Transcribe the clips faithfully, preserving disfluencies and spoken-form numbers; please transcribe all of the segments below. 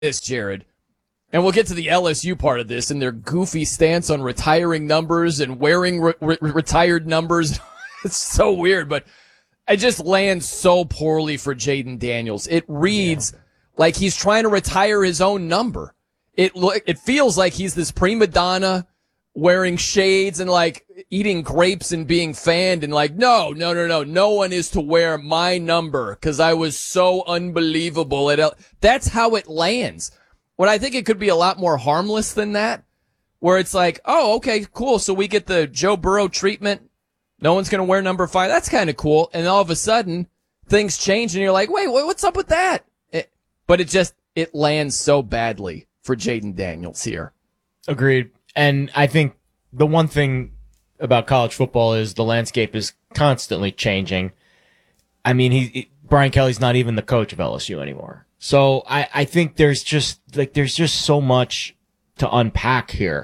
this, Jared, and we'll get to the L S U part of this and their goofy stance on retiring numbers and wearing re- re- retired numbers. It's so weird, but it just lands so poorly for Jayden Daniels. It reads yeah. like he's trying to retire his own number. It it feels like he's this prima donna wearing shades and like eating grapes and being fanned and like, no, no, no, no, no one is to wear my number because I was so unbelievable. At L- That's how it lands. When I think it could be a lot more harmless than that, where it's like, oh, okay, cool. So we get the Joe Burrow treatment. No one's going to wear number five. That's kind of cool. And all of a sudden, things change and you're like, wait, what's up with that? It, but it just, it lands so badly for Jayden Daniels here. Agreed. And I think the one thing about college football is the landscape is constantly changing. I mean, he, Brian Kelly's not even the coach of L S U anymore. So I, I think there's just like there's just so much to unpack here.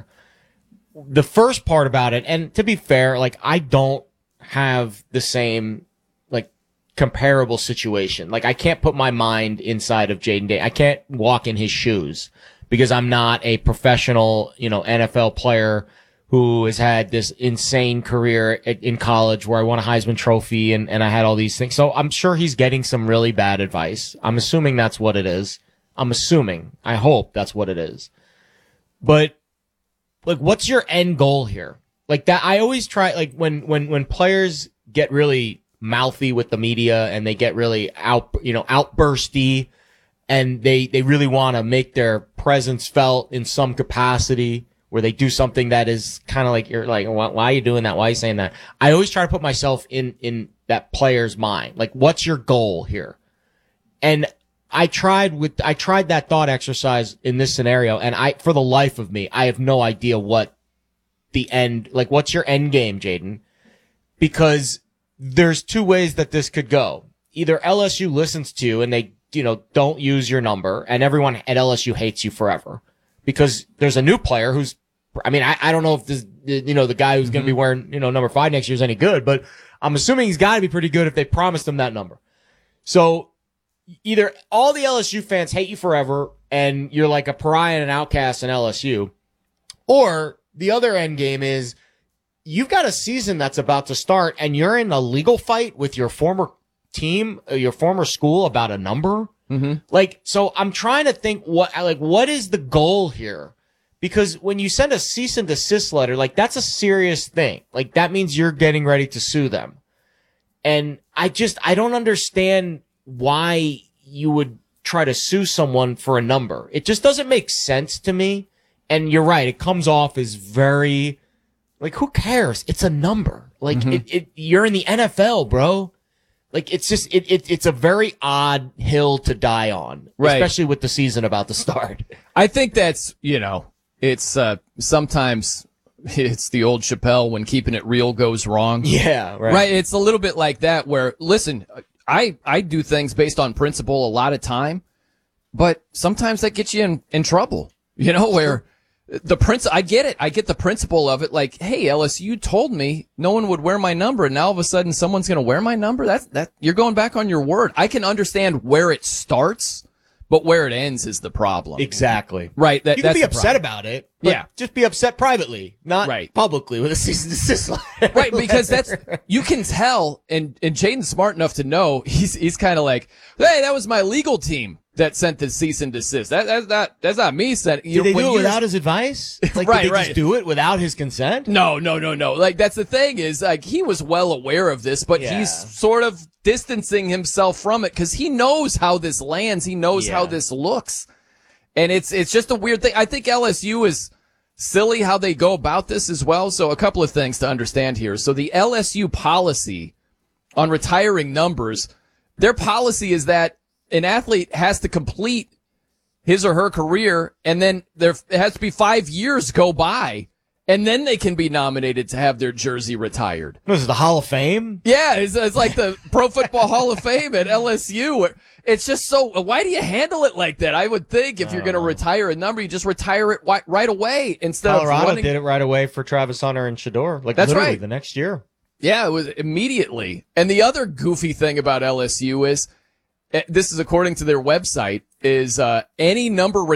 The first part about it, and to be fair, like I don't have the same like comparable situation. Like I can't put my mind inside of Jayden Daniels. I can't walk in his shoes because I'm not a professional, you know, N F L player who has had this insane career in college where I won a Heisman Trophy and, and I had all these things. So I'm sure he's getting some really bad advice. I'm assuming that's what it is. I'm assuming. I hope that's what it is. But, like, what's your end goal here? Like that, I always try, like, when, when, when players get really mouthy with the media and they get really out, you know, outbursty and they, they really want to make their presence felt in some capacity, where they do something that is kind of like, you're like, why, why are you doing that? Why are you saying that? I always try to put myself in, in that player's mind. Like, what's your goal here? And I tried with, I tried that thought exercise in this scenario. And I, for the life of me, I have no idea what the end, like, what's your end game, Jayden? Because there's two ways that this could go. Either L S U listens to you and they, you know, don't use your number and everyone at L S U hates you forever. Because there's a new player who's, I mean, I, I don't know if this, you know, the guy who's mm-hmm. going to be wearing, you know, number five next year is any good, but I'm assuming he's got to be pretty good if they promised him that number. So either all the L S U fans hate you forever and you're like a pariah and an outcast in L S U, or the other end game is you've got a season that's about to start and you're in a legal fight with your former team, your former school about a number. Mm-hmm. Like, so I'm trying to think what, like, what is the goal here? Because when you send a cease and desist letter, like, that's a serious thing. Like, that means you're getting ready to sue them. And I just, I don't understand why you would try to sue someone for a number. It just doesn't make sense to me. And you're right. It comes off as very, like, who cares? It's a number. Like, mm-hmm. it, it, you're in the N F L, bro. Like, it's just, it, it, it's a very odd hill to die on, right. Especially with the season about to start. I think that's, you know, it's, uh, sometimes it's the old Chappelle, when keeping it real goes wrong. Yeah, right. Right. It's a little bit like that where, listen, I, I do things based on principle a lot of time, but sometimes that gets you in, in trouble, you know, where the prince, I get it. I get the principle of it. Like, hey, L S U told me no one would wear my number, and now all of a sudden someone's going to wear my number. That's, that, you're going back on your word. I can understand where it starts, but where it ends is the problem. Exactly. Right. That, you can that's be upset problem. about it. But yeah. Just be upset privately, not right. publicly with a cease and desist letter. Right. Because that's, you can tell, and, and Jayden's smart enough to know, he's, he's kind of like, hey, that was my legal team that sent the cease and desist. That, that's not, that's not me sent. Did they do it without his advice? Like, right, did they right. just do it without his consent? No, no, no, no. Like, that's the thing is, like, he was well aware of this, but yeah. he's sort of distancing himself from it because he knows how this lands. He knows yeah. how this looks. And it's, it's just a weird thing. I think L S U is silly how they go about this as well. So a couple of things to understand here. So the L S U policy on retiring numbers, their policy is that an athlete has to complete his or her career, and then there it has to be five years go by, and then they can be nominated to have their jersey retired. What is it, the Hall of Fame? Yeah, it's, it's like the Pro Football Hall of Fame at L S U. It's just so, why do you handle it like that? I would think if you're going to retire a number, you just retire it wi- right away instead Colorado of Colorado did it right away for Travis Hunter and Shedeur. Like, That's literally right. the next year. Yeah, it was immediately. And the other goofy thing about L S U is, eh, this is according to their website, is uh, any number